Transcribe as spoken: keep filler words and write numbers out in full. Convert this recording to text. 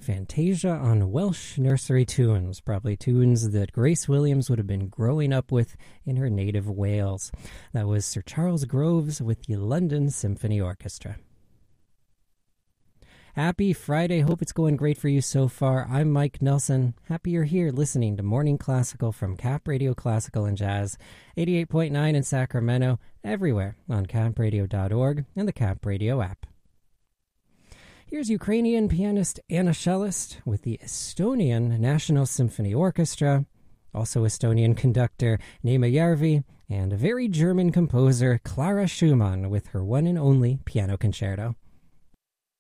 Fantasia on Welsh nursery tunes, probably tunes that Grace Williams would have been growing up with in her native Wales. That was Sir Charles Groves with the London Symphony Orchestra. Happy Friday. Hope it's going great for you so far. I'm Mike Nelson. Happy you're here listening to Morning Classical from Cap Radio Classical and Jazz, eighty-eight point nine in Sacramento, everywhere on cap radio dot org and the Cap Radio app. Here's Ukrainian pianist Anna Shelest with the Estonian National Symphony Orchestra, also Estonian conductor Neeme Järvi, and a very German composer Clara Schumann with her one and only piano concerto.